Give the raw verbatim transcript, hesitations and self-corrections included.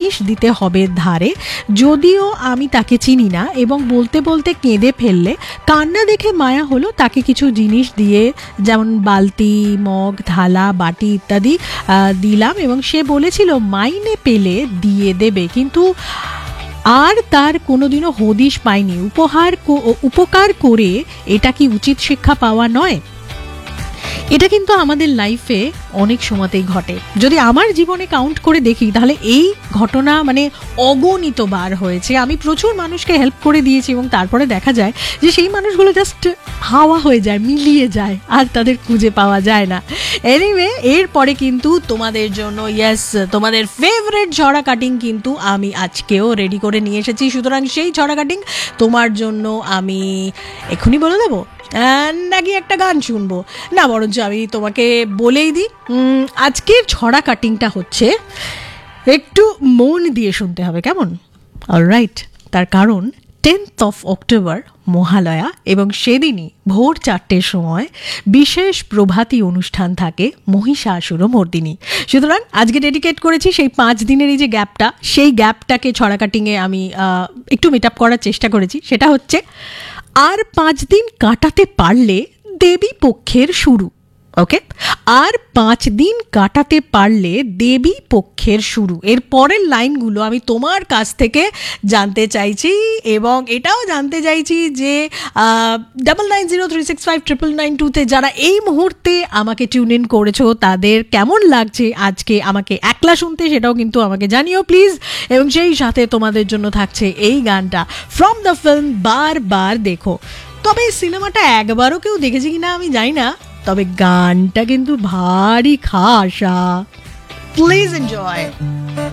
জিনিস দিতে হবে ধারে, যদিও আমি তাকে চিনি না, এবং বলতে বলতে কেঁদে ফেললে কান্না দেখে মায়া হলো তাকে কিছু জিনিস দিয়ে, যেমন বালতি, মগ, থালা, বাটি ইত্যাদি দিলাম, এবং সে বলেছিল মাইনে পেলে দিয়ে দেবে, কিন্তু আর তার কোনোদিনও হদিশ পায়নি। উপহার উপকার করে এটা কি উচিত শিক্ষা পাওয়া নয়? এটা কিন্তু আমাদের লাইফে অনেক সময়তেই ঘটে। যদি আমার জীবনে কাউন্ট করে দেখি তাহলে এই ঘটনা মানে অগণিত বার হয়েছে। আমি প্রচুর মানুষকে হেল্প করে দিয়েছি এবং তারপরে দেখা যায় যে সেই মানুষগুলো জাস্ট হাওয়া হয়ে যায়, মিলিয়ে যায়, আর তাদের খুঁজে পাওয়া যায় না। এনিওয়ে, এরপরে কিন্তু তোমাদের জন্য ইয়েস তোমাদের ফেভারিট ঝরা কাটিং কিন্তু আমি আজকেও রেডি করে নিয়ে এসেছি। সুতরাং সেই ঝরা কাটিং তোমার জন্য আমি এক্ষুনি বলে দেবো নাকি একটা গান শুনবো? না, বরঞ্চ আমি তোমাকে বলেই দিই, আজকের ছড়া কাটিংটা হচ্ছে একটু মন দিয়ে শুনতে হবে, কেমন? অলরাইট, তার কারণ টেন্থ অফ অক্টোবর মহালয়া, এবং সেদিনই ভোর চারটের সময় বিশেষ প্রভাতী অনুষ্ঠান থাকে মহিষাসুরমর্দিনী। সুতরাং আজকে ডেডিকেট করেছি সেই পাঁচ দিনের এই যে গ্যাপটা, সেই গ্যাপটাকে ছড়া কাটিংয়ে আমি একটু মিট আপ করার চেষ্টা করেছি। সেটা হচ্ছে, আর পাঁচ দিন কাটাতে পারলে দেবী পক্ষের শুরু। ওকে, আর পাঁচ দিন কাটাতে পারলে দেবী পক্ষের শুরু। এর পরের লাইনগুলো আমি তোমার কাছ থেকে জানতে চাইছি, এবং এটাও জানতে চাইছি যে double nine zero three six five triple nine টুতে যারা এই মুহূর্তে আমাকে টিউন ইন করেছো তাদের কেমন লাগছে আজকে আমাকে একলা শুনতে, সেটাও কিন্তু আমাকে জানিও প্লিজ। এবং সেই সাথে তোমাদের জন্য থাকছে এই গানটা ফ্রম দ্য ফিল্ম বারবার দেখো। তবে এই সিনেমাটা একবারও কেউ দেখেছে কিনা আমি জানি না, তবে গানটা কিন্তু ভারী খাসা। Please enjoy.